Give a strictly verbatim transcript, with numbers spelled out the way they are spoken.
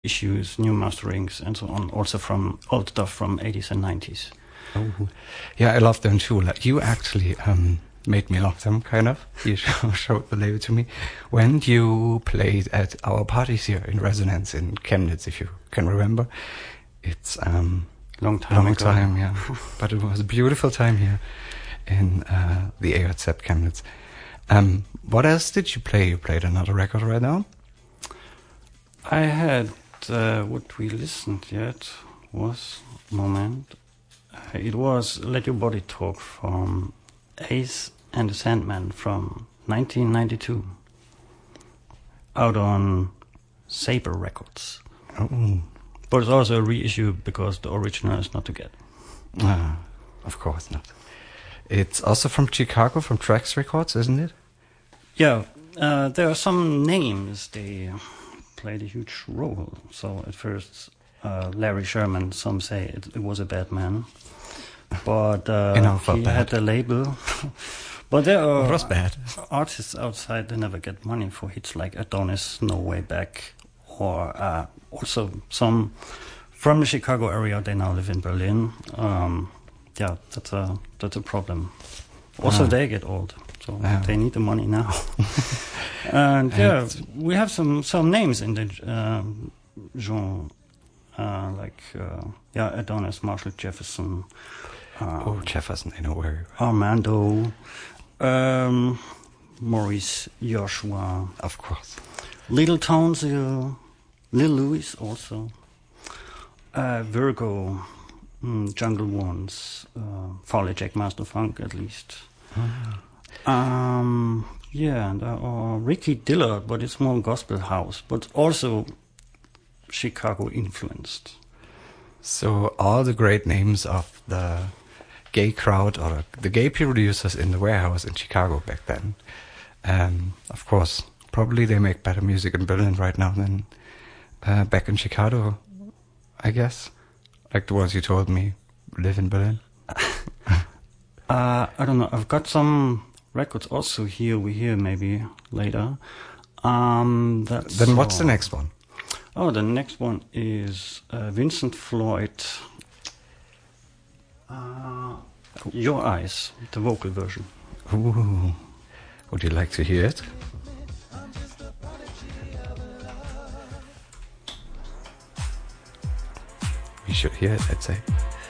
issues, new masterings, and so on. Also from old stuff from eighties and nineties. Oh, yeah, I love them too. Like, you actually um, made me love them, kind of. You showed the label to me when you played at our parties here in Resonance in Chemnitz, if you can remember. It's um long time, long ago. time, yeah. But it was a beautiful time here in uh, the A R Z Chemnitz. Um, what else did you play? You played another record right now? I had uh, what we listened yet was moment. Uh, it was Let Your Body Talk from Ace and the Sandman from nineteen ninety-two, out on Saber Records. Oh. But it's also a reissue because the original is not to get. Uh, of course not. It's also from Chicago, from Trax Records, isn't it? Yeah, uh, there are some names. They played a huge role. So at first, uh, Larry Sherman, some say it, it was a bad man. But uh, he bad. had a label. But there are it was bad. artists outside, they never get money for hits like Adonis, No Way Back, or uh, also some from the Chicago area, they now live in Berlin. Um, yeah, that's a that's a problem. Also, ah. they get old, so yeah. they need the money now. And yeah, we have some some names in the um, genre, uh, like uh, yeah, Adonis, Marshall Jefferson. Uh, oh, Jefferson, I know where. Armando, um, Maurice Joshua, of course. Little Townsville, Lil Louis also, uh, Virgo, mm, Jungle Ones, uh, Farley Jack Master Funk at least. Mm. Um, yeah, and there are Ricky Dillard, but it's more gospel house, but also Chicago influenced. So all the great names of the gay crowd or the gay producers in the warehouse in Chicago back then, um, of course, probably they make better music in Berlin right now than uh, back in Chicago, I guess. Like the ones you told me live in Berlin. uh, I don't know. I've got some records also here. We hear maybe later. Um, that's then what's so. the next one? Oh, the next one is uh, Vincent Floyd. Uh, Your Eyes, the vocal version. Ooh. Would you like to hear it? We should hear it, I'd say.